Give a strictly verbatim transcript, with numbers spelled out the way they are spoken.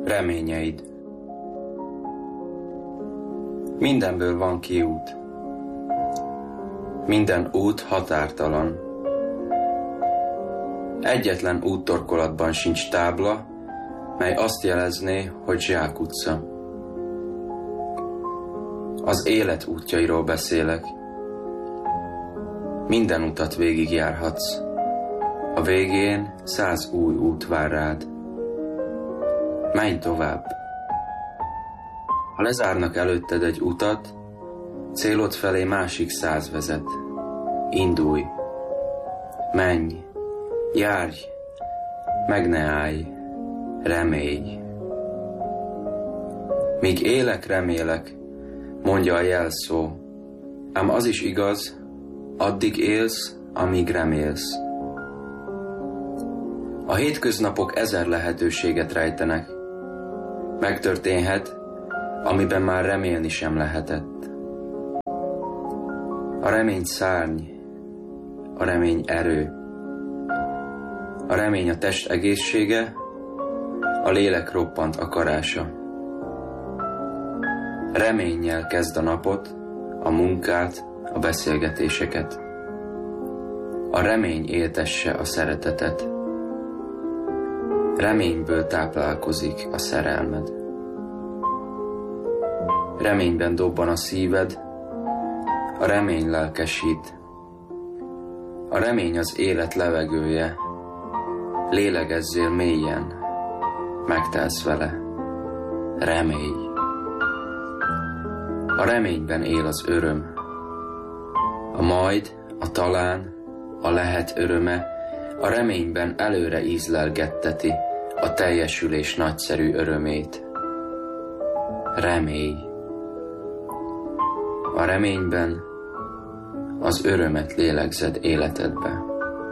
Reményeid. Mindenből van kiút. Minden út határtalan. Egyetlen úttorkolatban sincs tábla, mely azt jelezné, hogy zsákutca. Az élet útjairól beszélek. Minden utat végigjárhatsz. A végén száz új út vár rád. Menj tovább. Ha lezárnak előtted egy utat, célod felé másik száz vezet. Indulj. Menj. Járj. Meg ne állj. Remélj. Míg élek, remélek, mondja a jelszó. Ám az is igaz, addig élsz, amíg remélsz. A hétköznapok ezer lehetőséget rejtenek. Megtörténhet, amiben már remélni sem lehetett. A remény szárny, a remény erő. A remény a test egészsége, a lélek roppant akarása. Reménnyel kezd a napot, a munkát, a beszélgetéseket. A remény éltesse a szeretetet. Reményből táplálkozik a szerelmed. Reményben dobban a szíved, a remény lelkesít. A remény az élet levegője, lélegezzél mélyen, megtelsz vele. Remélj. A reményben él az öröm. A majd, a talán, a lehet öröme, a reményben előre ízlelgetteti a teljesülés nagyszerű örömét. Remélj. A reményben az örömet lélegzed életedbe.